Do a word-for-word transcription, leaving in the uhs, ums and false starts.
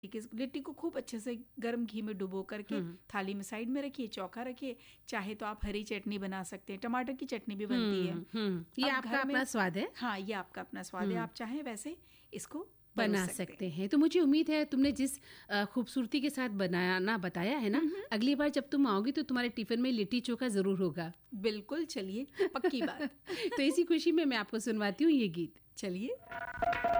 लिट्टी को खूब अच्छे से गर्म घी में डुबो करके थाली में साइड में रखिए, चौका रखिए। चाहे तो आप हरी चटनी बना सकते हैं, टमाटर की चटनी भी बनती है। ये आपका अपना स्वाद है। हाँ, ये आपका अपना स्वाद है। आप चाहें वैसे इसको बना सकते, सकते हैं। तो मुझे उम्मीद है तुमने जिस खूबसूरती के साथ बनाना बताया है ना, अगली बार जब तुम आओगी तो तुम्हारे टिफिन में लिट्टी चोखा जरूर होगा। बिल्कुल, चलिए, पक्की बात। तो इसी खुशी में मैं आपको सुनवाती हूँ ये गीत। चलिए।